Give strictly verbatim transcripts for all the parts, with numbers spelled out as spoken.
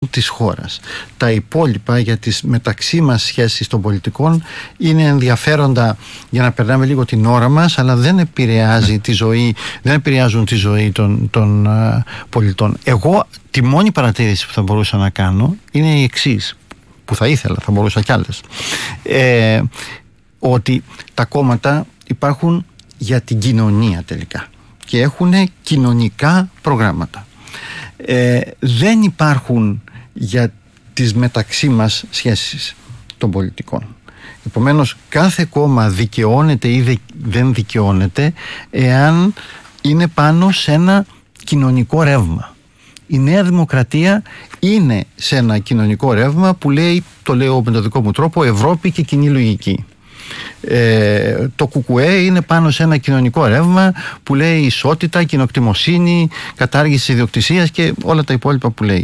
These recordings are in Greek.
της χώρας. Τα υπόλοιπα για τις μεταξύ μας σχέσεις των πολιτικών είναι ενδιαφέροντα για να περνάμε λίγο την ώρα μας, αλλά δεν επηρεάζει τη ζωή, δεν επηρεάζουν τη ζωή των, των uh, πολιτών. Εγώ τη μόνη παρατήρηση που θα μπορούσα να κάνω είναι η εξής, που θα ήθελα, θα μπορούσα κι άλλες, ε, ότι τα κόμματα υπάρχουν για την κοινωνία τελικά και έχουν κοινωνικά προγράμματα. Ε, δεν υπάρχουν για τις μεταξύ μας σχέσεις των πολιτικών. Επομένως, κάθε κόμμα δικαιώνεται ή δεν δικαιώνεται εάν είναι πάνω σε ένα κοινωνικό ρεύμα. Η Νέα Δημοκρατία είναι σε ένα κοινωνικό ρεύμα που λέει, το λέω με τον δικό μου τρόπο, Ευρώπη και κοινή λογική. Ε, το ΚΚΕ είναι πάνω σε ένα κοινωνικό ρεύμα που λέει ισότητα, κοινοκτημοσύνη, κατάργηση ιδιοκτησίας και όλα τα υπόλοιπα που λέει.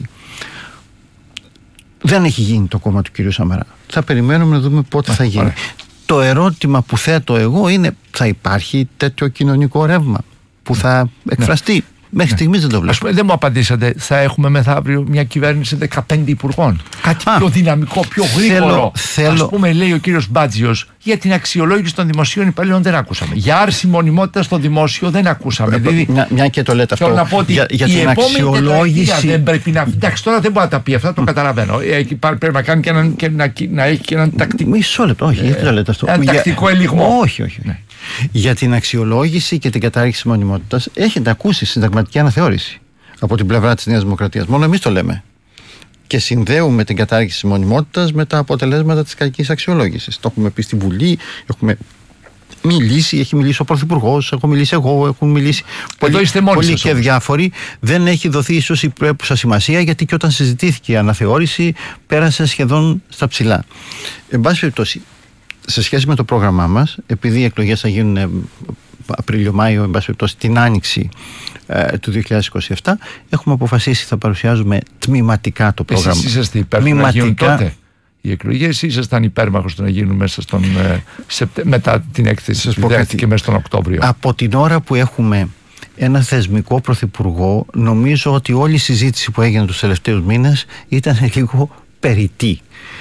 Δεν έχει γίνει το κόμμα του κ. Σαμαρά. Θα περιμένουμε να δούμε πότε θα γίνει. Το ερώτημα που θέτω εγώ είναι, θα υπάρχει τέτοιο κοινωνικό ρεύμα που θα εκφραστεί? Ναι. Μέχρι ναι. στιγμής δεν το βλέπω. Δεν μου απαντήσατε. Θα έχουμε μεθαύριο μια κυβέρνηση δεκαπέντε υπουργών. Κάτι Α, πιο δυναμικό, πιο γρήγορο. Θέλω... Ας πούμε, λέει ο κύριος Μπάτζιος, για την αξιολόγηση των δημοσίων υπαλλήλων δεν ακούσαμε. Για άρση μονιμότητα στο δημόσιο δεν ακούσαμε. Ε, δηλαδή, μια, μια και το λέτε αυτό. Θέλω να πω ότι για, για η την αξιολόγηση. Δεν πρέπει να. Εντάξει, τώρα δεν μπορεί να τα πει αυτά, το καταλαβαίνω. Έχει, πρέπει να κάνει και έναν, και να, να έχει και έναν τακτικό. Μισό λεπτό, όχι, γιατί το λέτε αυτό. Ένα για... τακτικό ελιγμό. Όχι, όχι. Ναι. Για την αξιολόγηση και την κατάργηση μονιμότητας έχετε ακούσει συνταγματική αναθεώρηση από την πλευρά της Νέας Δημοκρατίας. Μόνο εμείς το λέμε. Και συνδέουμε την κατάργηση της μονιμότητας με τα αποτελέσματα της κακής αξιολόγησης. Το έχουμε πει στη Βουλή, έχουμε μιλήσει, έχει μιλήσει ο Πρωθυπουργός, έχω μιλήσει εγώ, έχουν μιλήσει πολλοί, πολλοί και διάφοροι. Δεν έχει δοθεί ίσως η πρέπουσα σημασία, γιατί και όταν συζητήθηκε η αναθεώρηση πέρασε σχεδόν στα ψηλά. Εν πάση περιπτώσει, σε σχέση με το πρόγραμμά μας, επειδή οι εκλογές θα γίνουν Απρίλιο-Μάιο, εν πάση περιπτώσει την Άνοιξη ε, του δύο χιλιάδες είκοσι επτά, έχουμε αποφασίσει θα παρουσιάζουμε τμηματικά το πρόγραμμα. Εσείς είσαστε υπέρμαχος να γίνουν τότε οι εκλογές, ή ήσασταν υπέρμαχος να γίνουν μέσα στον, ε, σεπτε... μετά την έκθεση και μέσα στον Οκτώβριο? Από την ώρα που έχουμε ένα θεσμικό πρωθυπουργό, νομίζω ότι όλη η συζήτηση που έγινε τους τελευταίους μήνες ήταν λίγο περιττή.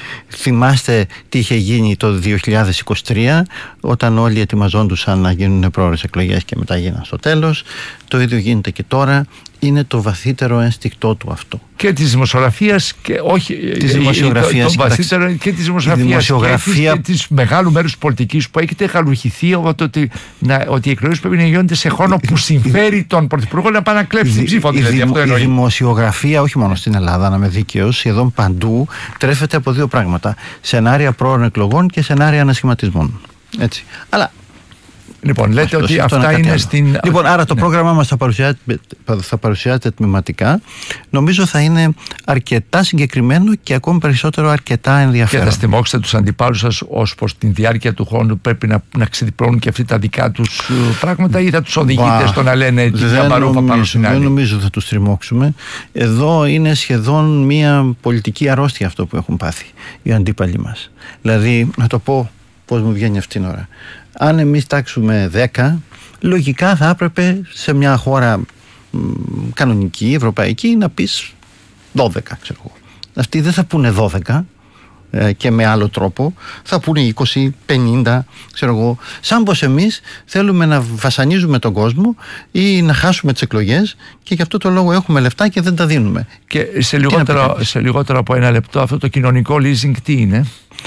Θυμάστε τι είχε γίνει το δύο χιλιάδες είκοσι τρία, όταν όλοι ετοιμαζόντουσαν να γίνουν πρόορες εκλογές και μετά γίναν στο τέλος. Το ίδιο γίνεται και τώρα. Είναι το βαθύτερο ένστικτό του αυτό. Και της δημοσιογραφίας και όχι. Της δημοσιογραφίας. Το, το βαθύτερο και της δημοσιογραφίας δημοσιογραφία... και της μεγάλου μέρους της πολιτικής που έχετε γαλουχηθεί ότι, να, ότι οι εκλογές πρέπει να γίνονται σε χρόνο που συμφέρει τον Πρωθυπουργό να πάει να κλέψει την ψήφο. Δηλαδή, η, αυτό η δημοσιογραφία, όχι μόνο στην Ελλάδα, να είμαι δίκαιος, σχεδόν παντού τρέφεται από δύο πράγματα. Σενάρια πρόωρων εκλογών και σενάρια ανασχηματισμών. Έτσι. Αλλά. Λοιπόν, λέτε ότι αυτά είναι άλλο. Στην... Λοιπόν, άρα το ναι. πρόγραμμά μας θα παρουσιάζεται, θα παρουσιάζεται τμηματικά. Νομίζω θα είναι αρκετά συγκεκριμένο και ακόμη περισσότερο αρκετά ενδιαφέρον. Και θα στιμώξετε τους αντιπάλους σας ως προς την διάρκεια του χρόνου πρέπει να, να ξεδιπλώνουν και αυτοί τα δικά τους πράγματα, ή θα τους οδηγείτε στο να λένε την μια παρούφα πάνω στην άλλη? Δεν νομίζω θα τους τριμώξουμε. Εδώ είναι σχεδόν μια πολιτική αρρώστια αυτό που έχουν πάθει οι αντίπαλοι μας. Δηλαδή, να το πω πώς μου βγαίνει αυτήν την ώρα. Αν εμείς τάξουμε δέκα, λογικά θα έπρεπε σε μια χώρα μ, κανονική, ευρωπαϊκή, να πεις δώδεκα, ξέρω εγώ. Αυτοί δεν θα πούνε δώδεκα ε, και με άλλο τρόπο, θα πούνε είκοσι, πενήντα, ξέρω εγώ. Σαν πως εμείς θέλουμε να βασανίζουμε τον κόσμο ή να χάσουμε τις εκλογές και γι' αυτό το λόγο έχουμε λεφτά και δεν τα δίνουμε. Και σε λιγότερο, σε λιγότερο από ένα λεπτό, αυτό το κοινωνικό leasing τι είναι?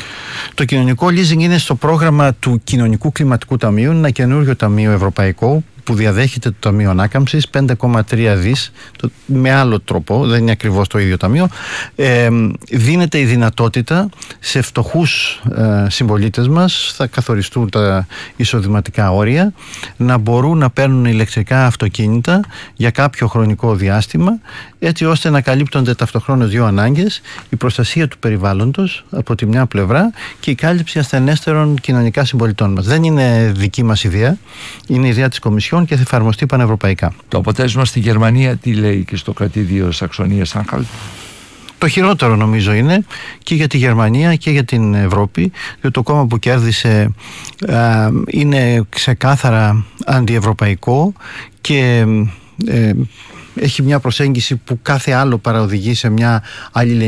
Το κοινωνικό leasing είναι στο πρόγραμμα του Κοινωνικού Κλιματικού Ταμείου, ένα καινούριο ταμείο ευρωπαϊκό που διαδέχεται το Ταμείο Ανάκαμψης, πέντε κόμμα τρία δις, το, με άλλο τρόπο, δεν είναι ακριβώς το ίδιο ταμείο. Ε, δίνεται η δυνατότητα σε φτωχούς ε, συμπολίτες μας, θα καθοριστούν τα εισοδηματικά όρια, να μπορούν να παίρνουν ηλεκτρικά αυτοκίνητα για κάποιο χρονικό διάστημα, έτσι ώστε να καλύπτονται ταυτοχρόνως δύο ανάγκες: η προστασία του περιβάλλοντος από τη μια πλευρά και η κάλυψη ασθενέστερων κοινωνικά συμπολιτών μας. Δεν είναι δική μας ιδέα, είναι ιδέα της Κομισιόν και θα εφαρμοστεί πανευρωπαϊκά. Το αποτέλεσμα στη Γερμανία τι λέει και στο κρατήδιο Σαξονίας Άνχαλτ? Το χειρότερο νομίζω είναι και για τη Γερμανία και για την Ευρώπη, διότι το κόμμα που κέρδισε α, είναι ξεκάθαρα αντιευρωπαϊκό και ε, έχει μια προσέγγιση που κάθε άλλο παραοδηγεί σε μια αλληλεγγύη